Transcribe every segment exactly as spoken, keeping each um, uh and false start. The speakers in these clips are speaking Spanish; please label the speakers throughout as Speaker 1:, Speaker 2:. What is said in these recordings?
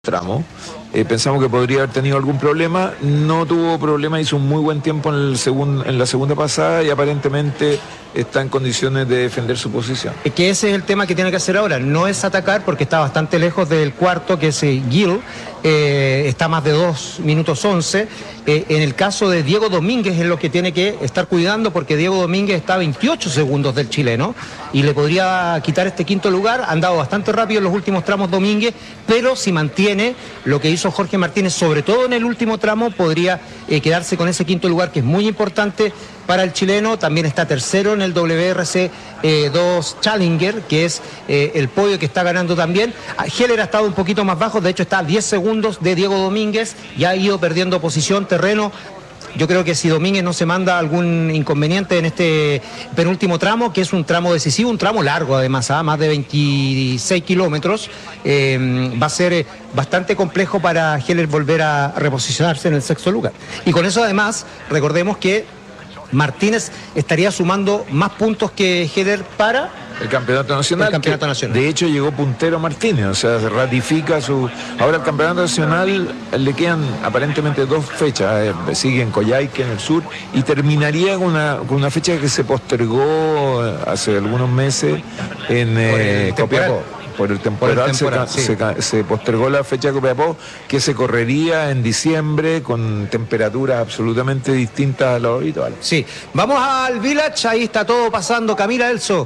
Speaker 1: tramo. Eh, pensamos que podría haber tenido algún problema, no tuvo problema, hizo un muy buen tiempo en, el segun, en la segunda pasada y aparentemente está en condiciones de defender su posición.
Speaker 2: Que ese es el tema que tiene que hacer ahora, no es atacar porque está bastante lejos del cuarto, que es eh, Gil, eh, está más de dos minutos once. Eh, en el caso de Diego Domínguez es lo que tiene que estar cuidando, porque Diego Domínguez está a veintiocho segundos del chileno y le podría quitar este quinto lugar. Ha andado bastante rápido en los últimos tramos Domínguez, pero si mantiene lo que hizo Jorge Martínez, sobre todo en el último tramo, podría eh, quedarse con ese quinto lugar, que es muy importante para el chileno. También está tercero en el W R C dos Challenger, que es eh, el podio que está ganando también. Heller ha estado un poquito más bajo, de hecho está a diez segundos de Diego Domínguez, ya ha ido perdiendo posición, terreno. Yo creo que si Domínguez no se manda algún inconveniente en este penúltimo tramo, que es un tramo decisivo, un tramo largo además, ¿eh? Más de veintiséis kilómetros, eh, va a ser eh, bastante complejo para Heller volver a reposicionarse en el sexto lugar. Y con eso además, recordemos que Martínez estaría sumando más puntos que Heller para
Speaker 1: el campeonato nacional.
Speaker 2: El campeonato nacional.
Speaker 1: De hecho llegó puntero Martínez, o sea, se ratifica su... Ahora el campeonato nacional le quedan aparentemente dos fechas, eh, sigue en Coyhaique en el sur y terminaría con una, con una fecha que se postergó hace algunos meses en eh, Copiapó. Por el temporal, por el temporal se, sí. se, se postergó la fecha de Copiapó, que se correría en diciembre con temperaturas absolutamente distintas a lo habitual.
Speaker 2: Sí, vamos al Village, ahí está todo pasando. Camila, Elso.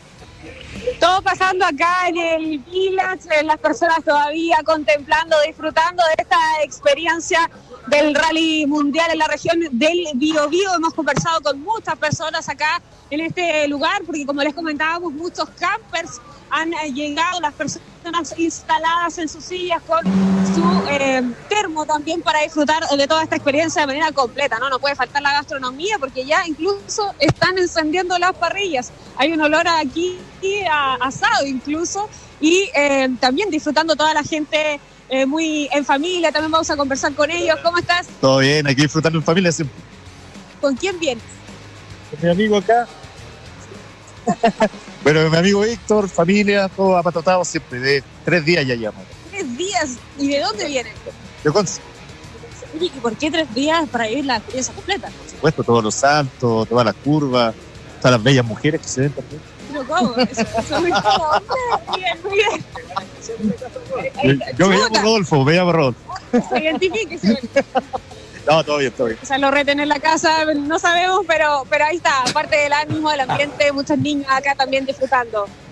Speaker 3: Todo pasando acá en el Village, las personas todavía contemplando, disfrutando de esta experiencia del Rally Mundial en la región del Biobío. Hemos conversado con muchas personas acá en este lugar, porque como les comentábamos, muchos campers han llegado, las personas instaladas en sus sillas con su eh, termo también para disfrutar de toda esta experiencia de manera completa, ¿no? No puede faltar la gastronomía, porque ya incluso están encendiendo las parrillas. Hay un olor aquí a asado incluso, y eh, también disfrutando toda la gente eh, muy en familia. También vamos a conversar con ellos. ¿Cómo estás?
Speaker 4: Todo bien, aquí disfrutando en familia siempre.
Speaker 3: ¿Con quién vienes?
Speaker 4: Con mi amigo acá. Bueno, mi amigo Víctor, familia, todo apatatado siempre, de tres días ya llevamos.
Speaker 3: ¿Tres días? ¿Y de dónde vienen?
Speaker 4: De Conce.
Speaker 3: ¿Y por qué tres días para vivir la experiencia completa?
Speaker 4: Por supuesto, todos los saltos, todas las curvas, todas las bellas mujeres que se ven también.
Speaker 3: ¿Pero cómo? Eso, eso muy cómodo. Muy bien, muy bien.
Speaker 4: Yo, yo me llamo Rodolfo, me llamo Rodolfo.
Speaker 3: Se identifique, se
Speaker 4: No, todo bien, todo bien.
Speaker 3: O sea, lo reten en la casa, no sabemos, pero, pero ahí está, aparte del ánimo, del ambiente, muchos niños acá también disfrutando.